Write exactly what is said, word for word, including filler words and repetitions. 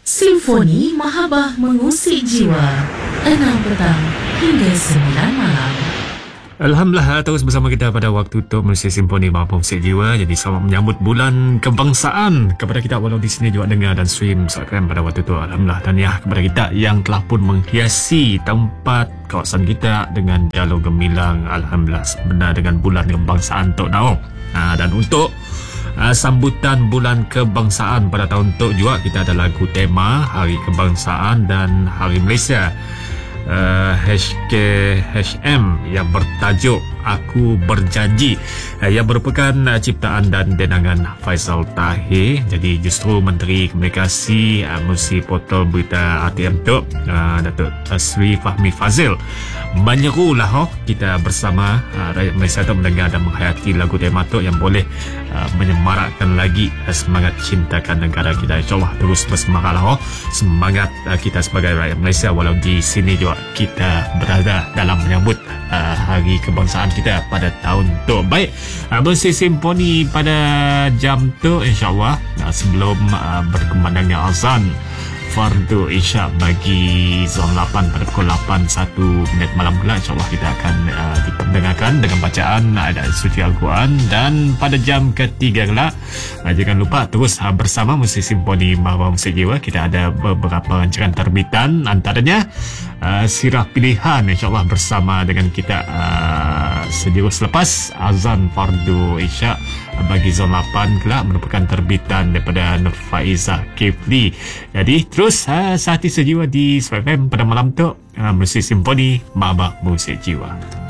Simfoni Mahabbah Mengusik Jiwa, enam petang hingga sembilan malam. Alhamdulillah, terus bersama kita pada waktu untuk Malaysia Simfoni Mahabbah Mengusik Jiwa. Jadi selamat menyambut bulan kebangsaan kepada kita walau di sini juga dengar dan stream Instagram pada waktu itu. Alhamdulillah, tahniah kepada kita yang telah pun menghiasi tempat kawasan kita dengan dialog gemilang. Alhamdulillah, benar dengan bulan kebangsaan Tok Nao. Ha, dan untuk Uh, sambutan bulan kebangsaan pada tahun tu juga kita ada lagu tema Hari Kebangsaan dan Hari Malaysia, uh, H K H M yang bertajuk Aku Berjanji, uh, yang merupakan uh, ciptaan dan dendangan Faisal Tahir. Jadi justru Menteri Komunikasi uh, Musi Portal Berita R T M tu, uh, Datuk Sri Fahmi Fazil, menyerulah oh, kita bersama uh, rakyat Malaysia tu mendengar dan menghayati lagu tema tu yang boleh uh, menyemarakkan lagi uh, semangat cintakan negara kita. InsyaAllah terus bersemangatlah oh, semangat uh, kita sebagai rakyat Malaysia walau di sini juga kita berada dalam menyambut uh, Hari Kebangsaan kita pada tahun tu. Baik, uh, bersih Simfoni pada jam tu insyaAllah uh, sebelum uh, berkumandangnya azan Fardu Isya bagi zon lapan pada pukul lapan satu minit malam pula, insyaAllah kita akan uh, diperdengarkan dengan bacaan ayat suci Al-Quran. Dan pada jam ketiga pula, uh, jangan lupa terus uh, bersama Muzik Simfoni Mahabbah Mengusik Jiwa. Kita ada beberapa rancangan terbitan, antaranya uh, Sirah Pilihan insyaAllah bersama dengan kita uh, sejurus selepas azan Fardu Isya bagi zon lapan kelak, merupakan terbitan daripada Nur Faizah Kifli. Jadi terus uh, sehati sejiwa di S Y F M pada malam tu, uh, Muzik Simfoni Mahabbah Mengusik Jiwa.